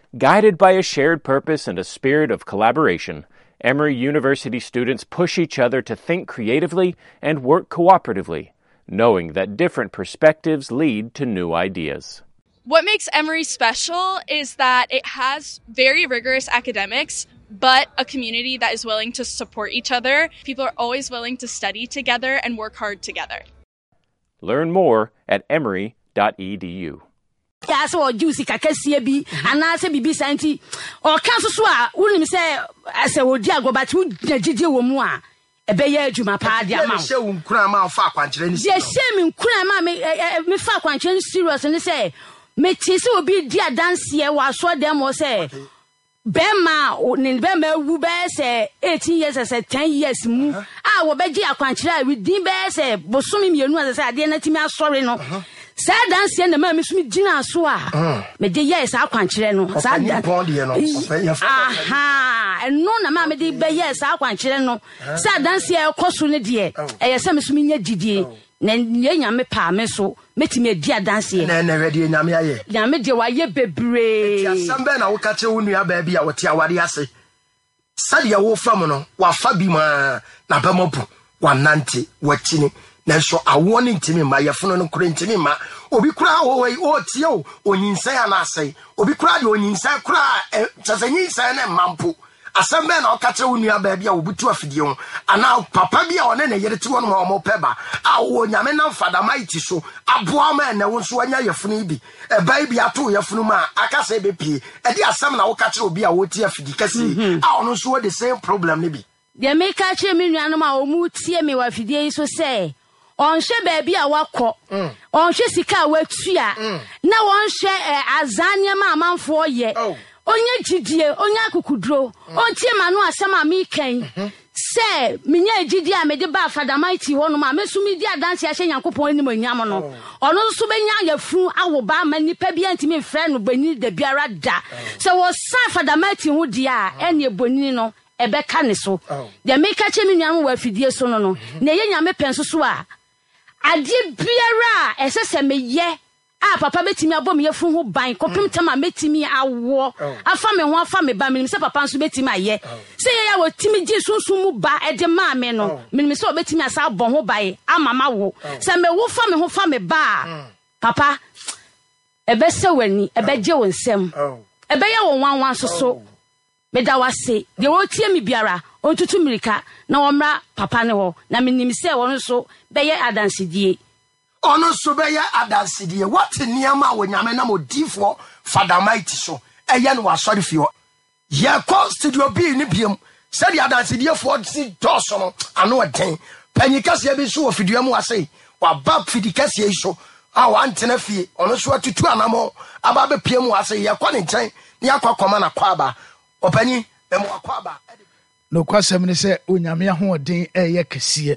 Guided by a shared purpose and a spirit of collaboration, Emory University students push each other to think creatively and work cooperatively, knowing that different perspectives lead to new ideas. What makes Emory special is that it has very rigorous academics, but a community that is willing to support each other. People are always willing to study together and work hard together. Learn more at emory.edu. Yes, or juicy cacasia be, and I say be santi, or council swar, wouldn't say, as I would go back to Gigi a bayer to my party. I'm showing Crama Far Quantity. Yes, shaming Crama me far quantity serious and say, Metis will be dear dance here while so them was say. Bema Bema Wube say 18 years as a 10 years move. I will bet you a quantity with Dimbe say, Bosumi, you know, as I didn't me sorry no. Sad dance and the mammy Smith Gina Swa. But the years our quantity no. Aha, and no, a mammy did be yes, our quantity no. Sad dance here, cost dear. A some swimming GD. Nen yame pa me so metime dia dance ye na ready nyame aye nyame de waye bebre asambe na wo ka che wo nua ba bia wote awade ase sade wo fam no wa fa bi ma na bamapu wa nante wa chini na so awo ne ntimi ma yefono no kura ntimi ma obi kura wo o tie o onyinsa ya na asai obi kura de onyinsa kura chasanyi na mampo asambe na okache wonu aba bia obutu afidie ho ana papa bia one na yere ti wono ma omo peba awo nyame na fada maiti so aboa ma na wo so anya yefunu bi e bai bia to yefunu ma akasa be pie e di asam na wo kache obi a wo ti afidi kasi a ono so the same problem ne bi de me kache me nuanom a omu tie me wa afidie so say onhwe baabi a wakọ onhwe sika a watua na wonhwe azania ma amanfo ye onye jidie onye akukudro ontie ma no asem a me kan se menye jidie a me de ba fada mighty ho no ma mesumi di adanse a hye Yakopon anim anyam no ono so benya yafru awo ba ma nipa bia ntimi frɛ no bani da biara da se wo sa fada mighty ho dia ene boni no ebeka ne so de me ka che me nuam wa fidie so no na ye nyame penso so a ade biara esese me ye papa betimi abom yefun ho ban kopim tema metimi awo afa me ho afa me ba menim se papa nso betimi aye se ye ya wotimi gi sunsun mu ba e de ma me no menim se obetimi asa abon ho bai amama wo se me wo fa me ho fa me ba papa ebe se wani ebe je wo nsem ebe ye wo wanwan so me da wase de wo tie mi biara ontutu mirika na womra papa ne ho na menim se wo nso be ye adansidie ono so be ya adansidie what niama wo nyame na modifo fada mighty so eye no wasori fio ye ko studio bi ni biem said the adansidie for si toso no ano den panyikase bi so ofidua mu ase wa bab fidikase so a wantena fie ono so atutu anamo aba be pie mu ase ye ko ne nchen ne akwa na kwaba opanyi be mu akwaba no kwasem ne se onyame ahoden eye kese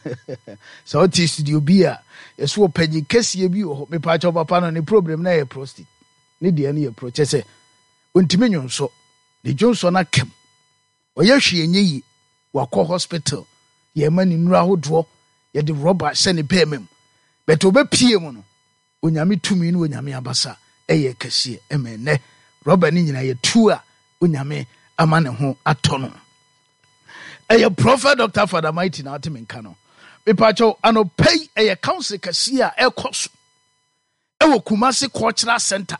so oti studio bi a yeso opanyi kese bi ho me pa cho papa no ne problem na ye prostate ne de ne ye process ontimi nyonso ne jonso na kem oye hwe enye yi wakọ hospital ye mani nura hodo ye de rubber se ne pemem but obepie mu no onyame tumi no onyame abasa eye kese emene rubber ni nyina ye tu a onyame ama ne ho atono eye prophet Dr. Father Mighty na atimenka no me pacho anopay eye council kase a ekoso ewo Kumasi cultural center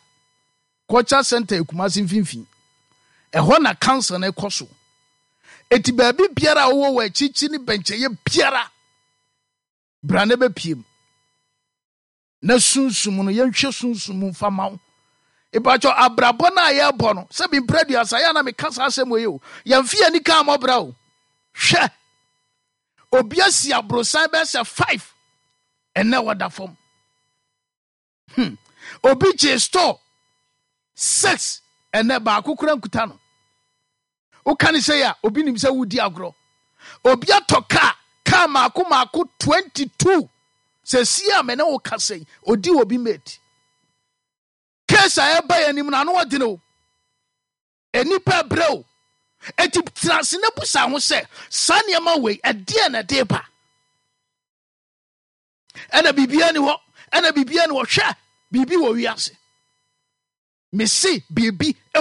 Kumasi mfimfin eho na council na ekoso eti baabi biara wo wa chichi ni bencheye biara brane be piem na sunsum no yenhwe sunsum famaw ipacho abrabo na ye bo no se bi predia saya na me kasa asem oye o yamfia ni ka mo bra o hwe obiasi abrosan be se 5 ene wada fom obi je store 6 ene ba akukura nkuta no o kan say ya obi nim se wudi agro obi atoka ka maako 22 se sia me na o kasei odi obi mate kesa eba yanim na no wode no enipa breo eti trans ne busa ho se saniema we ede na de ba ena bibia ni ho hwe bibi wo wiase me se bibi